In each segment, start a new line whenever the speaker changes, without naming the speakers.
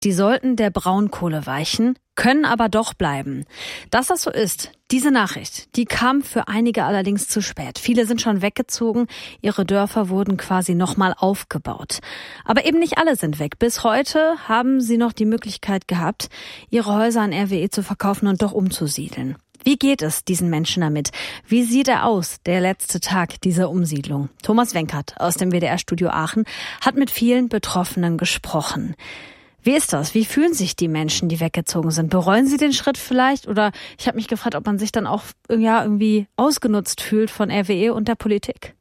Die sollten der Braunkohle weichen, können aber doch bleiben. Dass das so ist, diese Nachricht, die kam für einige allerdings zu spät. Viele sind schon weggezogen, ihre Dörfer wurden quasi nochmal aufgebaut. Aber eben nicht alle sind weg. Bis heute haben sie noch die Möglichkeit gehabt, ihre Häuser an RWE zu verkaufen und doch umzusiedeln. Wie geht es diesen Menschen damit? Wie sieht er aus, der letzte Tag dieser Umsiedlung? Thomas Wenkert aus dem WDR-Studio Aachen hat mit vielen Betroffenen gesprochen. Wie ist das? Wie fühlen sich die Menschen, die weggezogen sind? Bereuen sie den Schritt vielleicht? Oder ich habe mich gefragt, ob man sich dann auch irgendwie ausgenutzt fühlt von RWE und der Politik.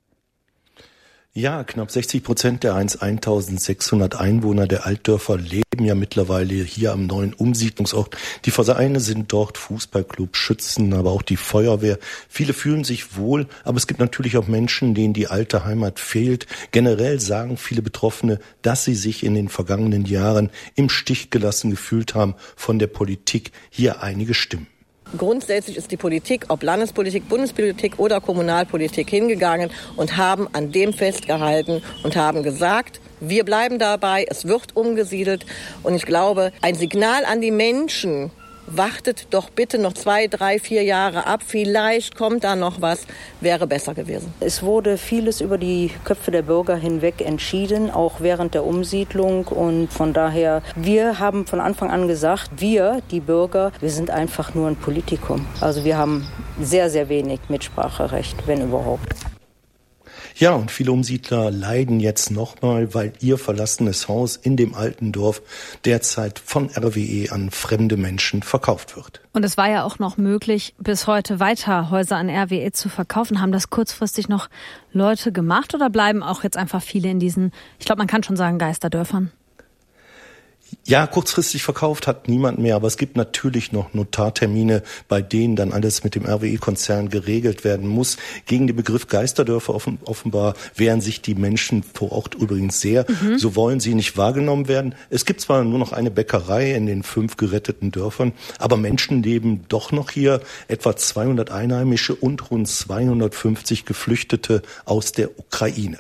Ja, knapp 60% der 1.600 Einwohner der Altdörfer leben ja mittlerweile hier am neuen Umsiedlungsort. Die Vereine sind dort, Fußballclub, Schützen, aber auch die Feuerwehr. Viele fühlen sich wohl, aber es gibt natürlich auch Menschen, denen die alte Heimat fehlt. Generell sagen viele Betroffene, dass sie sich in den vergangenen Jahren im Stich gelassen gefühlt haben von der Politik. Hier einige Stimmen.
Grundsätzlich ist die Politik, ob Landespolitik, Bundespolitik oder Kommunalpolitik, hingegangen und haben an dem festgehalten und haben gesagt, wir bleiben dabei, es wird umgesiedelt. Und ich glaube, ein Signal an die Menschen, wartet doch bitte noch 2, 3, 4 Jahre ab, vielleicht kommt da noch was, wäre besser gewesen.
Es wurde vieles über die Köpfe der Bürger hinweg entschieden, auch während der Umsiedlung. Und von daher, wir haben von Anfang an gesagt, wir, die Bürger, wir sind einfach nur ein Politikum. Also wir haben sehr, sehr wenig Mitspracherecht, wenn überhaupt.
Ja, und viele Umsiedler leiden jetzt nochmal, weil ihr verlassenes Haus in dem alten Dorf derzeit von RWE an fremde Menschen verkauft wird.
Und es war ja auch noch möglich, bis heute weiter Häuser an RWE zu verkaufen. Haben das kurzfristig noch Leute gemacht oder bleiben auch jetzt einfach viele in diesen, ich glaube, man kann schon sagen, Geisterdörfern?
Ja, kurzfristig verkauft hat niemand mehr, aber es gibt natürlich noch Notartermine, bei denen dann alles mit dem RWE-Konzern geregelt werden muss. Gegen den Begriff Geisterdörfer offenbar wehren sich die Menschen vor Ort übrigens sehr. So wollen sie nicht wahrgenommen werden. Es gibt zwar nur noch eine Bäckerei in den 5 geretteten Dörfern, aber Menschen leben doch noch hier, etwa 200 Einheimische und rund 250 Geflüchtete aus der Ukraine.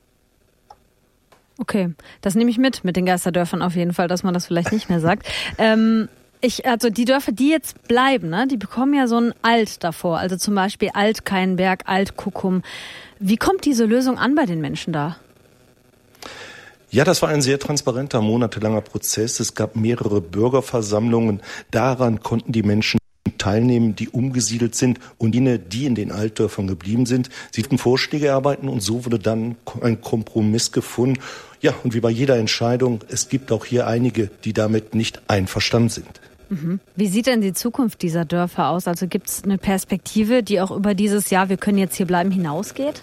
Okay, das nehme ich mit den Geisterdörfern auf jeden Fall, dass man das vielleicht nicht mehr sagt. Also die Dörfer, die jetzt bleiben, ne, die bekommen ja so ein Alt davor, also zum Beispiel Alt-Keinberg, Alt-Kuckum. Wie kommt diese Lösung an bei den Menschen da?
Ja, das war ein sehr transparenter, monatelanger Prozess. Es gab mehrere Bürgerversammlungen. Daran konnten die Menschen teilnehmen, die umgesiedelt sind und jene, die in den Altdörfern geblieben sind. Sie durften Vorschläge erarbeiten und so wurde dann ein Kompromiss gefunden. Ja, und wie bei jeder Entscheidung, es gibt auch hier einige, die damit nicht einverstanden sind.
Wie sieht denn die Zukunft dieser Dörfer aus? Also gibt es eine Perspektive, die auch über dieses Jahr, wir können jetzt hier bleiben, hinausgeht?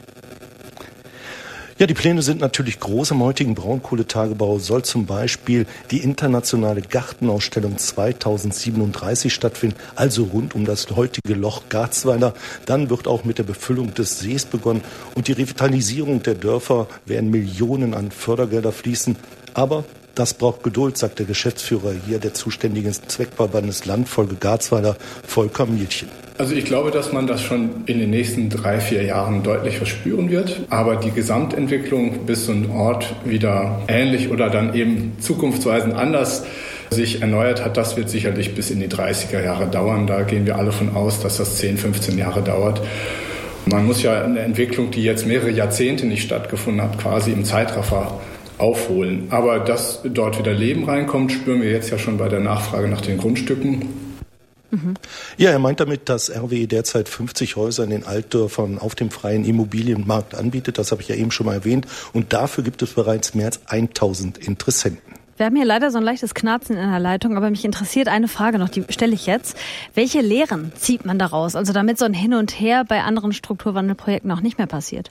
Ja, die Pläne sind natürlich groß. Im heutigen Braunkohletagebau soll zum Beispiel die internationale Gartenausstellung 2037 stattfinden, also rund um das heutige Loch Garzweiler. Dann wird auch mit der Befüllung des Sees begonnen und die Revitalisierung der Dörfer werden Millionen an Fördergelder fließen. Aber das braucht Geduld, sagt der Geschäftsführer hier der zuständigen Zweckverbandes Landfolge Garzweiler, Volker Mielchen.
Also ich glaube, dass man das schon in den nächsten 3, 4 Jahren deutlich verspüren wird. Aber die Gesamtentwicklung, bis so ein Ort wieder ähnlich oder dann eben zukunftsweisend anders sich erneuert hat, das wird sicherlich bis in die 30er Jahre dauern. Da gehen wir alle von aus, dass das 10, 15 Jahre dauert. Man muss ja eine Entwicklung, die jetzt mehrere Jahrzehnte nicht stattgefunden hat, quasi im Zeitraffer aufholen. Aber dass dort wieder Leben reinkommt, spüren wir jetzt ja schon bei der Nachfrage nach den Grundstücken.
Ja, er meint damit, dass RWE derzeit 50 Häuser in den Altdörfern auf dem freien Immobilienmarkt anbietet. Das habe ich ja eben schon mal erwähnt. Und dafür gibt es bereits mehr als 1000 Interessenten.
Wir haben hier leider so ein leichtes Knarzen in der Leitung, aber mich interessiert eine Frage noch, die stelle ich jetzt. Welche Lehren zieht man daraus? Also damit so ein Hin und Her bei anderen Strukturwandelprojekten auch nicht mehr passiert?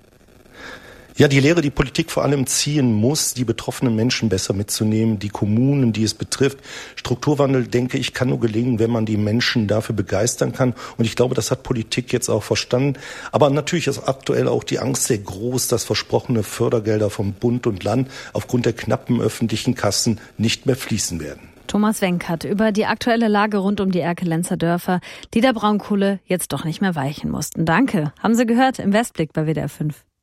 Ja, die Lehre, die Politik vor allem ziehen muss, die betroffenen Menschen besser mitzunehmen, die Kommunen, die es betrifft. Strukturwandel, denke ich, kann nur gelingen, wenn man die Menschen dafür begeistern kann. Und ich glaube, das hat Politik jetzt auch verstanden. Aber natürlich ist aktuell auch die Angst sehr groß, dass versprochene Fördergelder vom Bund und Land aufgrund der knappen öffentlichen Kassen nicht mehr fließen werden.
Thomas Wenkert über die aktuelle Lage rund um die Erkelenzer Dörfer, die der Braunkohle jetzt doch nicht mehr weichen mussten. Danke, haben Sie gehört im Westblick bei WDR 5.